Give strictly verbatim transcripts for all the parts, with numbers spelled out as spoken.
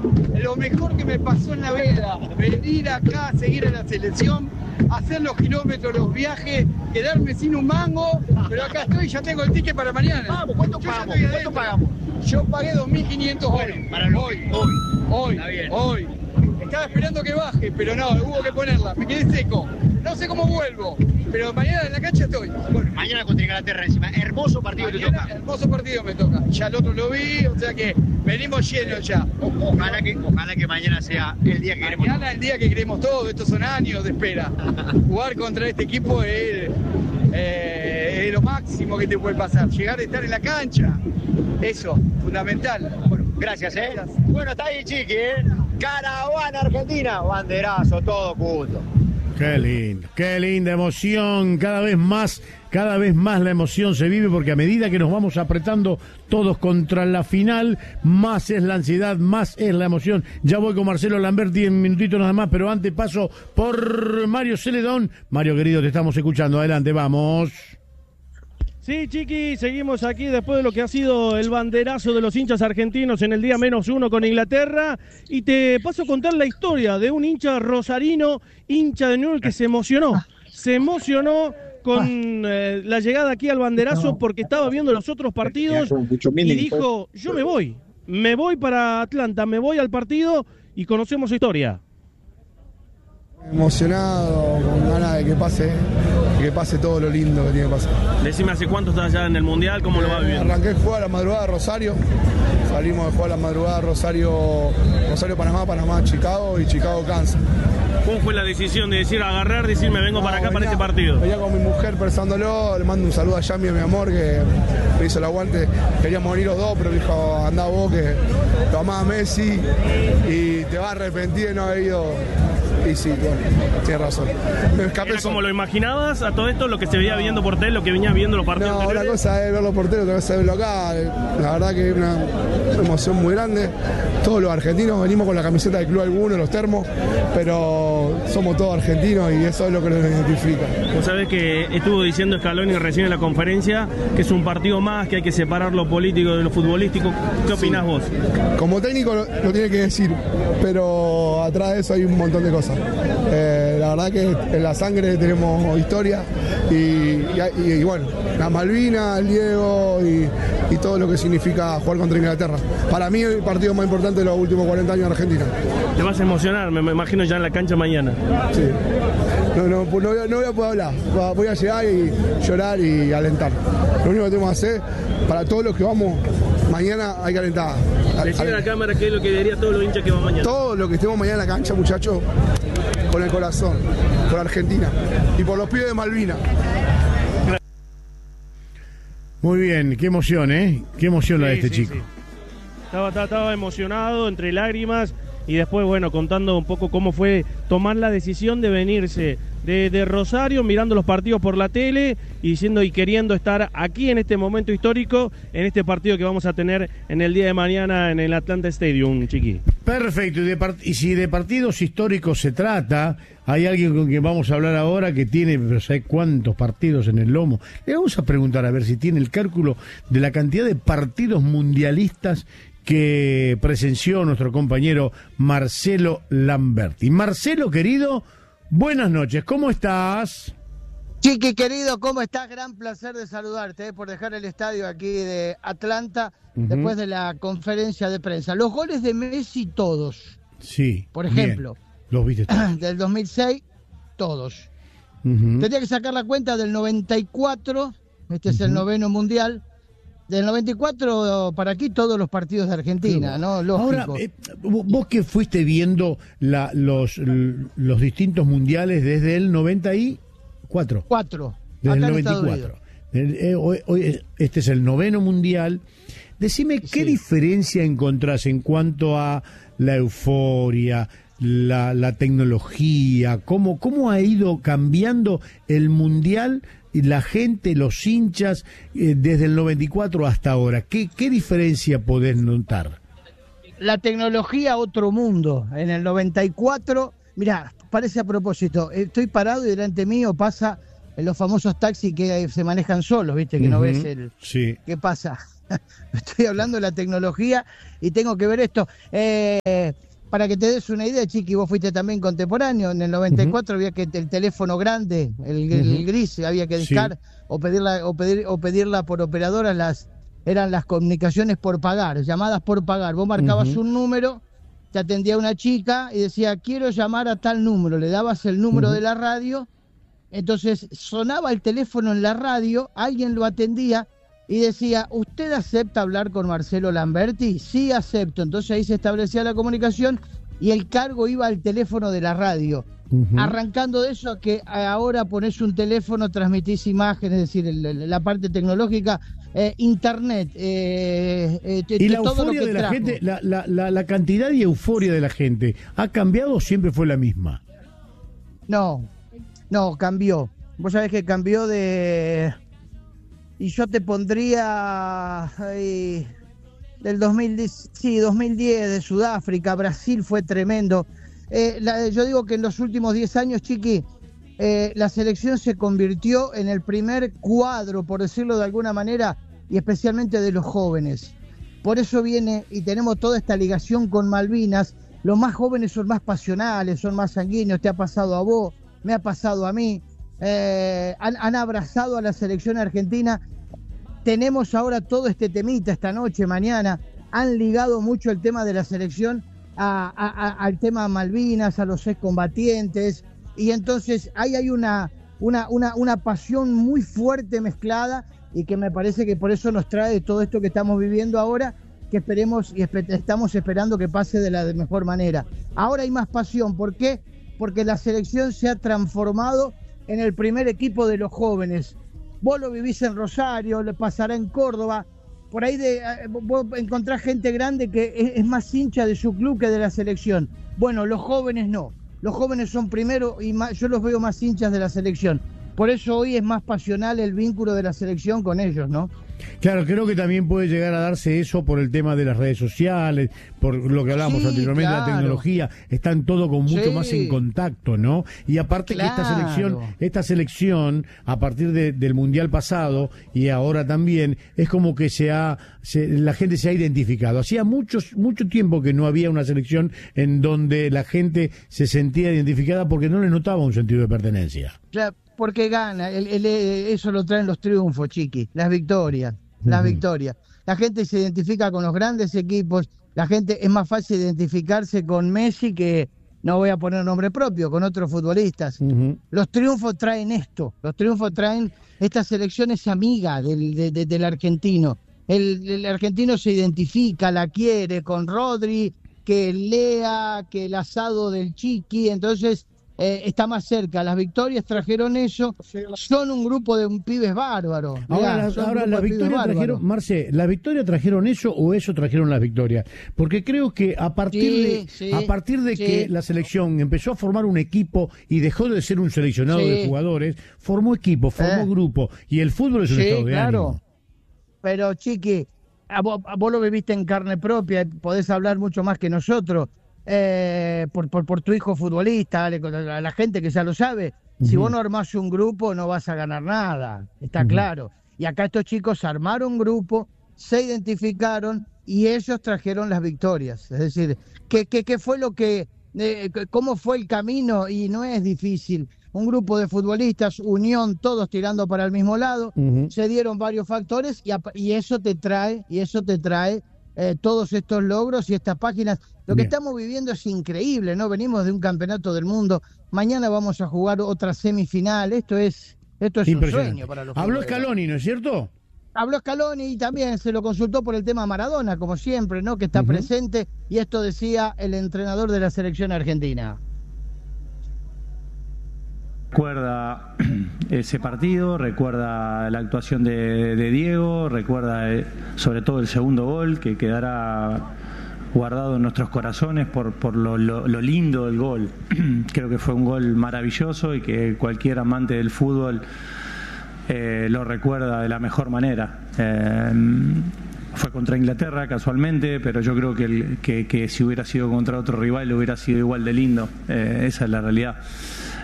lo mejor que me pasó en la vida. Venir acá, seguir a la selección, hacer los kilómetros, los viajes, quedarme sin un mango, pero acá estoy, ya tengo el ticket para mañana. Vamos, ¿cuánto Yo pagamos? ya estoy ¿Cuánto adentro. pagamos? Yo pagué dos mil quinientos hoy. Para lo- hoy, hoy. hoy, Está bien. hoy. Estaba esperando que baje, pero no, hubo que ponerla. Me quedé seco. No sé cómo vuelvo, pero mañana en la cancha estoy. Bueno, mañana contra Inglaterra encima. Hermoso partido que te Mañana, toca. hermoso partido me toca. Ya el otro lo vi, o sea que venimos llenos ya. Ojalá que, ojalá que mañana sea el día que queremos. Mañana el día que queremos todo, estos son años de espera. Jugar contra este equipo es, eh, es lo máximo que te puede pasar. Llegar a estar en la cancha, eso, fundamental. Bueno, gracias, ¿eh? Bueno, está ahí, Chiqui, ¿eh? Caravana Argentina, banderazo, todo junto. Qué lindo, qué linda emoción, cada vez más, cada vez más la emoción se vive porque a medida que nos vamos apretando todos contra la final, más es la ansiedad, más es la emoción. Ya voy con Marcelo Lamberti en minutito nada más, pero antes paso por Mario Celedón. Mario querido, te estamos escuchando, adelante, vamos. Sí, Chiqui, seguimos aquí después de lo que ha sido el banderazo de los hinchas argentinos en el día menos uno con Inglaterra. Y te paso a contar la historia de un hincha rosarino, hincha de Newell's, que se emocionó. Se emocionó con eh, la llegada aquí al banderazo porque estaba viendo los otros partidos y dijo, yo me voy, me voy para Atlanta, me voy al partido y conocemos su historia. Emocionado, con ganas de que pase, que pase todo lo lindo que tiene que pasar. Decime, ¿hace cuánto estás ya en el Mundial? ¿Cómo lo va Eh, viviendo? Arranqué a jugar a la madrugada a Rosario, salimos de jugar a la madrugada a Rosario, Rosario, Panamá, Panamá, Chicago y Chicago, Kansas. ¿Cómo fue la decisión de decir agarrar, decir me vengo para acá, No, para venía- este partido? Venía con mi mujer pensándolo, le mando un saludo a Yami, a mi amor, que me hizo el aguante. Queríamos venir los dos, pero dijo, andá vos, que lo amás a Messi y te vas a arrepentir de no haber ido. Y sí, bueno, tienes razón. Me escapé ¿Era solo. como lo imaginabas a todo esto, lo que se veía viendo por tele, lo que venía viendo los partidos No, una anteriores? cosa es verlo por tele, otra cosa es verlo acá. La verdad que es una emoción muy grande. Todos los argentinos venimos con la camiseta del club alguno, los termos, pero somos todos argentinos y eso es lo que nos identifica. Vos sabés que estuvo diciendo Scaloni recién en la conferencia que es un partido más, que hay que separar lo político de lo futbolístico. ¿Qué opinás vos? Como técnico lo, lo tiene que decir, pero atrás de eso hay un montón de cosas. Eh, la verdad que en la sangre tenemos historia y, y, y- y bueno, la Malvinas, el Diego y, y todo lo que significa jugar contra Inglaterra. Para mí el partido más importante de los últimos cuarenta años en Argentina. Te vas a emocionar, me, me imagino ya en la cancha mañana. Sí. No, no, no, voy a, no voy a poder hablar. Va- Voy a llegar y llorar y alentar. Lo único que tenemos que hacer, para todos los que vamos, mañana hay que alentar. Decir a la cámara qué es lo que diría todos los hinchas que van mañana. Todo lo que estemos mañana en la cancha, muchachos, con el corazón, por Argentina y por los pibes de Malvinas. Muy bien, qué emoción, ¿eh? Qué emoción la de Sí, este sí, chico. sí. Estaba, estaba, estaba emocionado, entre lágrimas, y después, bueno, contando un poco cómo fue tomar la decisión de venirse de, de Rosario, mirando los partidos por la tele y diciendo y queriendo estar aquí en este momento histórico, en este partido que vamos a tener en el día de mañana en el Atlanta Stadium, Chiqui. Perfecto, y, de part- y si de partidos históricos se trata, hay alguien con quien vamos a hablar ahora que tiene, no sé cuántos partidos en el lomo. Le vamos a preguntar a ver si tiene el cálculo de la cantidad de partidos mundialistas que presenció nuestro compañero Marcelo Lamberti. Marcelo, querido, buenas noches, ¿cómo estás? Chiqui, querido, ¿cómo estás? Gran placer de saludarte, eh, por dejar el estadio aquí de Atlanta, Ujú. después de la conferencia de prensa. Los goles de Messi, todos. Sí. Por bien. ejemplo. Los viste todos. Del dos mil seis, todos. Ujú. Tendría que sacar la cuenta del noventa y cuatro, este es el Ujú. noveno mundial. Del noventa y cuatro para aquí todos los partidos de Argentina, ¿no? Lógico. Ahora, eh, vos vos que fuiste viendo la, los, los distintos mundiales desde el noventa y cuatro. Cuatro. Desde acá el en Estados noventa y cuatro. Unidos. Eh, eh, hoy- hoy, este es el noveno mundial. Decime, ¿qué Sí. diferencia encontrás en cuanto a la euforia, la, la tecnología? ¿Cómo, ¿Cómo ha ido cambiando el mundial y la gente, los hinchas, eh, desde el noventa y cuatro hasta ahora? ¿Qué, qué diferencia podés notar? La tecnología, otro mundo. En el noventa y cuatro, mirá, parece a propósito, estoy parado y delante mío pasa en los famosos taxis que se manejan solos, ¿viste? Que uh-huh. no ves el... Sí. ¿Qué pasa? Estoy hablando de la tecnología y tengo que ver esto. Eh, para que te des una idea, Chiqui, vos fuiste también contemporáneo. En el noventa y cuatro uh-huh. había que el teléfono grande, el, el uh-huh. gris, había que discar sí. o pedirla o pedir o pedirla por operadora. Las eran las comunicaciones por pagar, llamadas por pagar. Vos marcabas uh-huh. un número, te atendía una chica y decía, quiero llamar a tal número. Le dabas el número uh-huh. de la radio, entonces sonaba el teléfono en la radio, alguien lo atendía y decía, ¿usted acepta hablar con Marcelo Lamberti? Sí, acepto. Entonces ahí se establecía la comunicación y el cargo iba al teléfono de la radio. Uh-huh. Arrancando de eso a que ahora ponés un teléfono, transmitís imágenes, es decir, el, la parte tecnológica, eh, internet, eh, eh, y la todo euforia lo que de la trajo. gente, la, la, la, la cantidad y euforia de la gente, ¿ha cambiado o siempre fue la misma? No, no, cambió. Vos sabés que cambió de... Y yo te pondría ay, del dos mil diez, sí, dos mil diez, de Sudáfrica, Brasil fue tremendo. Eh, la, yo digo que en los últimos diez años, Chiqui, eh, la selección se convirtió en el primer cuadro, por decirlo de alguna manera, y especialmente de los jóvenes. Por eso viene, y tenemos toda esta ligación con Malvinas, los más jóvenes son más pasionales, son más sanguíneos, te ha pasado a vos, me ha pasado a mí. Eh, han, han abrazado a la selección argentina. Tenemos ahora todo este temita esta noche, mañana. Han ligado mucho el tema de la selección a, a, a, al tema Malvinas, a los excombatientes, y entonces ahí hay una, una, una, una pasión muy fuerte mezclada, y que me parece que por eso nos trae todo esto que estamos viviendo ahora, que esperemos y espe- estamos esperando que pase de la de mejor manera. Ahora hay más pasión. ¿Por qué? Porque la selección se ha transformado en el primer equipo de los jóvenes. Vos lo vivís en Rosario, le pasará en Córdoba, por ahí de, vos encontrás gente grande que es, es más hincha de su club que de la selección. Bueno, los jóvenes no, los jóvenes son primero y más, yo los veo más hinchas de la selección. Por eso hoy es más pasional el vínculo de la selección con ellos, ¿no? Claro, creo que también puede llegar a darse eso por el tema de las redes sociales, por lo que hablábamos sí, anteriormente, claro. La tecnología, están todo con mucho sí. más en contacto, ¿no? Y aparte claro. que esta selección, esta selección, a partir de, del Mundial pasado y ahora también, es como que se ha, se, la gente se ha identificado. Hacía muchos, mucho tiempo que no había una selección en donde la gente se sentía identificada porque no le notaba un sentido de pertenencia. Claro. Porque gana, el, el, eso lo traen los triunfos, Chiqui, las victorias, las uh-huh. victorias. La gente se identifica con los grandes equipos, la gente es más fácil identificarse con Messi que, no voy a poner nombre propio, con otros futbolistas. Uh-huh. Los triunfos traen esto, los triunfos traen, esta selección es amiga del, de, de, del argentino. El, el argentino se identifica, la quiere, con Rodri, que Lea, que el asado del Chiqui, entonces... Eh, está más cerca, las victorias trajeron eso, son un grupo de un pibes bárbaros. Ahora, la, ahora las victorias trajeron, Marce, ¿las victorias trajeron eso o eso trajeron las victorias? Porque creo que a partir sí, de sí, a partir de sí. que la selección empezó a formar un equipo y dejó de ser un seleccionado sí. de jugadores, formó equipo, formó eh. grupo, y el fútbol es un sí, estado de claro. ánimo. Pero Chiqui, a vos, a vos lo viviste en carne propia, podés hablar mucho más que nosotros. Eh, por, por, por tu hijo futbolista, a la gente que ya lo sabe, uh-huh. si vos no armás un grupo no vas a ganar nada, está uh-huh. claro. Y acá estos chicos armaron un grupo, se identificaron y ellos trajeron las victorias. Es decir, ¿qué, qué, qué fue lo que, eh, cómo fue el camino? Y no es difícil. Un grupo de futbolistas, unión, todos tirando para el mismo lado, uh-huh. se dieron varios factores y, y eso te trae, y eso te trae Eh, todos estos logros y estas páginas. Lo que Bien. estamos viviendo es increíble, ¿no? Venimos de un campeonato del mundo, mañana vamos a jugar otra semifinal, esto es esto es un sueño para los Habló Scaloni, ¿no es cierto? Habló Scaloni y también se lo consultó por el tema Maradona, como siempre, ¿no? Que está uh-huh. presente, y esto decía el entrenador de la selección argentina. Recuerda ese partido, recuerda la actuación de, de Diego, recuerda eh, sobre todo el segundo gol que quedará guardado en nuestros corazones por, por lo, lo, lo lindo del gol. Creo que fue un gol maravilloso y que cualquier amante del fútbol eh, lo recuerda de la mejor manera. Eh, fue contra Inglaterra casualmente, pero yo creo que, el, que, que si hubiera sido contra otro rival hubiera sido igual de lindo. Eh, esa es la realidad.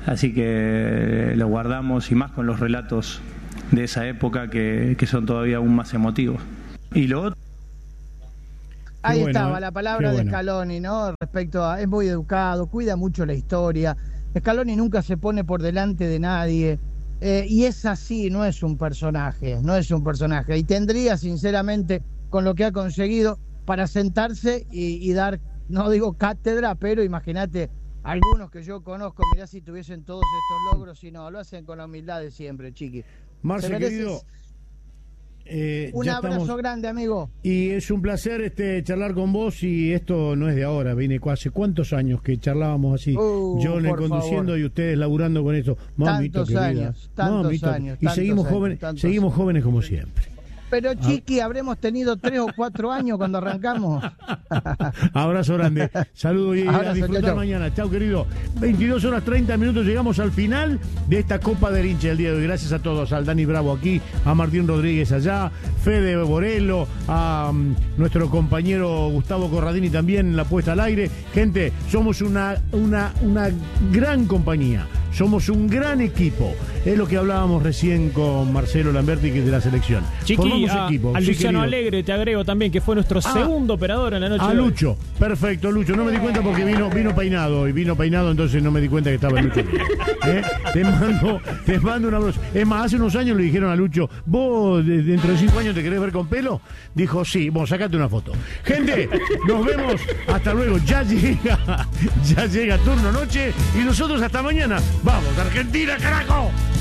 así que lo guardamos, y más con los relatos de esa época que, que son todavía aún más emotivos. Y lo otro... Ahí bueno, estaba ¿eh? la palabra Qué de bueno. Scaloni, ¿no? Respecto a, es muy educado, cuida mucho la historia. Scaloni nunca se pone por delante de nadie. Eh, y es así, no es un personaje, no es un personaje. Y tendría, sinceramente, con lo que ha conseguido, para sentarse y, y dar, no digo cátedra, pero imagínate, algunos que yo conozco, mirá si tuviesen todos estos logros, y no, lo hacen con la humildad de siempre, chiqui. Marce, Te mereces querido, eh, un ya abrazo estamos- grande, amigo. Y es un placer este charlar con vos, y esto no es de ahora, viene hace cuántos años que charlábamos así, Uh, yo le por conduciendo favor. y ustedes laburando con esto. Mamita Tantos querida, años, tantos mamita, años, y tantos seguimos años, jóvenes, tantos seguimos años. jóvenes como siempre. Pero chiqui, habremos tenido tres o cuatro años cuando arrancamos. Abrazo grande, saludos y a Abrazo, disfrutar chau, chau. mañana. Chao, querido. veintidós horas treinta minutos, llegamos al final de esta Copa del Hincha del día de hoy. Gracias a todos, al Dani Bravo aquí, a Martín Rodríguez allá, Fede Borello, a um, nuestro compañero Gustavo Corradini también en la puesta al aire. Gente, somos una, una, una gran compañía. Somos un gran equipo. Es lo que hablábamos recién con Marcelo Lamberti, que es de la selección. Chiqui, Formamos a, equipo. a Sí, Luciano querido. Alegre te agrego también, que fue nuestro Ah, segundo operador en la noche A de hoy. Lucho, perfecto, Lucho. No me di cuenta porque vino, vino peinado y vino peinado, entonces no me di cuenta que estaba Lucho. ¿Eh? Te mando, te mando un abrazo. Es más, hace unos años le dijeron a Lucho, ¿vos de- dentro de cinco años te querés ver con pelo? Dijo, sí, vos sacate una foto. Gente, nos vemos, hasta luego. Ya llega, ya llega turno noche y nosotros hasta mañana. Vamos, Argentina, carajo.